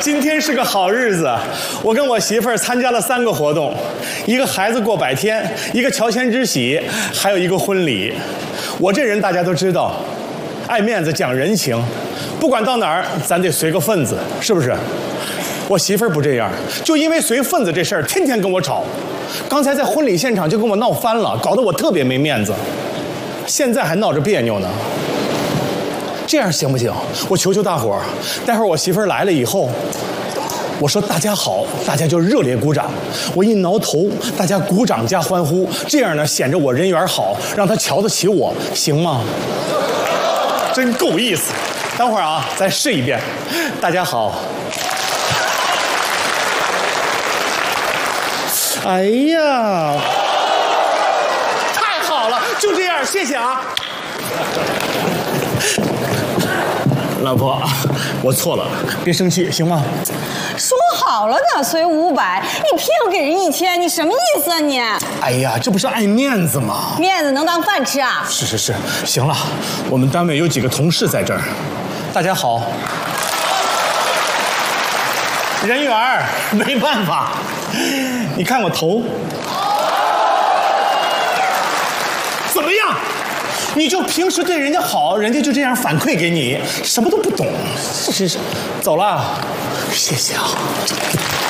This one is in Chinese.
今天是个好日子，我跟我媳妇儿参加了3个活动，一个孩子过100天，一个乔迁之喜，还有一个婚礼。我这人大家都知道，爱面子讲人情，不管到哪儿咱得随个份子，是不是？我媳妇儿不这样，就因为随份子这事儿，天天跟我吵。刚才在婚礼现场就跟我闹翻了，搞得我特别没面子。现在还闹着别扭呢。这样行不行？我求求大伙儿，待会儿我媳妇儿来了以后，我说大家好，大家就热烈鼓掌。我一挠头，大家鼓掌加欢呼，这样呢显着我人缘好，让他瞧得起我，行吗？真够意思。等会儿啊，再试一遍。大家好。哎呀，太好了，就这样，谢谢啊。老婆，我错了，别生气，行吗？ 说好了的，随500，你偏要给人1000，你什么意思啊你？ 哎呀，这不是爱面子吗？ 面子能当饭吃啊？ 是，行了，我们单位有几个同事在这儿，大家好。人缘儿没办法，你看我头，怎么样？你就平时对人家好，人家就这样反馈给你，什么都不懂，是，走了，谢谢啊。